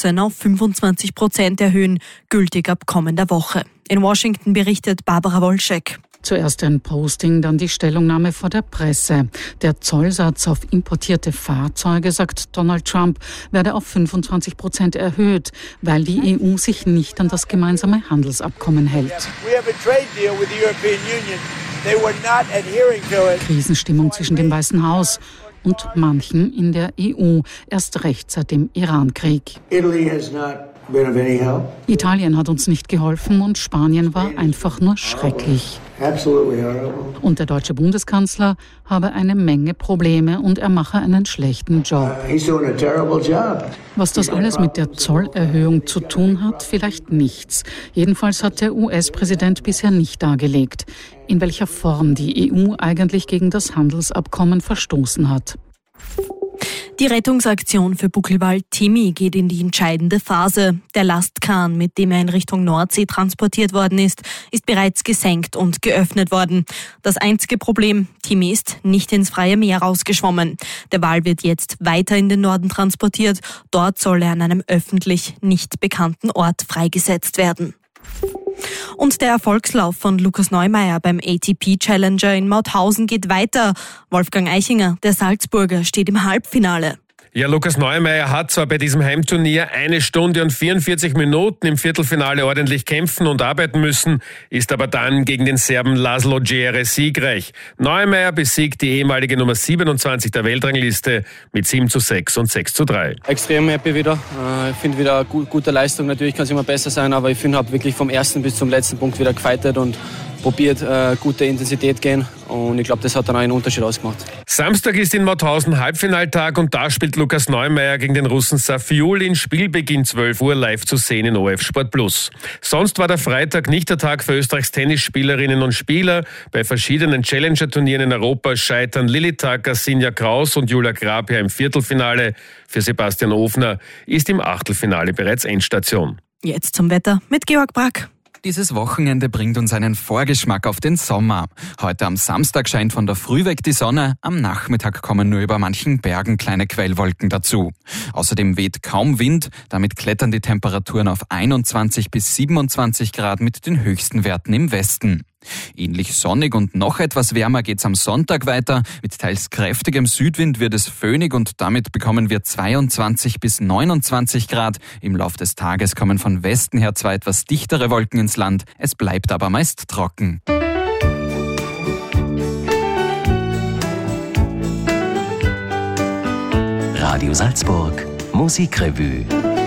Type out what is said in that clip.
entschlossen, auf 25% erhöhen, gültig ab kommender Woche. In Washington berichtet Barbara Wolschek. Zuerst ein Posting, dann die Stellungnahme vor der Presse. Der Zollsatz auf importierte Fahrzeuge, sagt Donald Trump, werde auf 25% erhöht, weil die EU sich nicht an das gemeinsame Handelsabkommen hält. Krisenstimmung zwischen dem Weißen Haus und manchen in der EU, erst recht seit dem Irankrieg. Italien hat uns nicht geholfen und Spanien war einfach nur schrecklich. Und der deutsche Bundeskanzler habe eine Menge Probleme und er mache einen schlechten Job. Was das alles mit der Zollerhöhung zu tun hat, vielleicht nichts. Jedenfalls hat der US-Präsident bisher nicht dargelegt, in welcher Form die EU eigentlich gegen das Handelsabkommen verstoßen hat. Die Rettungsaktion für Buckelwald Timmy geht in die entscheidende Phase. Der Lastkahn, mit dem er in Richtung Nordsee transportiert worden ist bereits gesenkt und geöffnet worden. Das einzige Problem, Timmy ist nicht ins freie Meer rausgeschwommen. Der Wal wird jetzt weiter in den Norden transportiert. Dort soll er an einem öffentlich nicht bekannten Ort freigesetzt werden. Und der Erfolgslauf von Lukas Neumeier beim ATP Challenger in Mauthausen geht weiter. Wolfgang Eichinger, der Salzburger, steht im Halbfinale. Ja, Lukas Neumeier hat zwar bei diesem Heimturnier 1 Stunde und 44 Minuten im Viertelfinale ordentlich kämpfen und arbeiten müssen, ist aber dann gegen den Serben Laszlo Djere siegreich. Neumeier besiegt die ehemalige Nummer 27 der Weltrangliste mit 7:6 und 6:3. Extrem happy wieder. Ich finde wieder eine gute Leistung. Natürlich kann es immer besser sein, aber ich finde, habe wirklich vom ersten bis zum letzten Punkt wieder gefightet und probiert, gute Intensität gehen. Und ich glaube, das hat dann auch einen Unterschied ausgemacht. Samstag ist in Mauthausen Halbfinaltag und da spielt Lukas Neumeier gegen den Russen Safiulin. Spielbeginn 12 Uhr live zu sehen in ORF Sport Plus. Sonst war der Freitag nicht der Tag für Österreichs Tennisspielerinnen und Spieler. Bei verschiedenen Challenger-Turnieren in Europa scheitern Lilli Tacker, Sinja Kraus und Julia Grabherr im Viertelfinale. Für Sebastian Ofner ist im Achtelfinale bereits Endstation. Jetzt zum Wetter mit Georg Brack. Dieses Wochenende bringt uns einen Vorgeschmack auf den Sommer. Heute am Samstag scheint von der Früh weg die Sonne, am Nachmittag kommen nur über manchen Bergen kleine Quellwolken dazu. Außerdem weht kaum Wind, damit klettern die Temperaturen auf 21 bis 27 Grad mit den höchsten Werten im Westen. Ähnlich sonnig und noch etwas wärmer geht's am Sonntag weiter. Mit teils kräftigem Südwind wird es föhnig und damit bekommen wir 22 bis 29 Grad. Im Lauf des Tages kommen von Westen her zwar etwas dichtere Wolken ins Land, es bleibt aber meist trocken. Radio Salzburg, Musikrevue.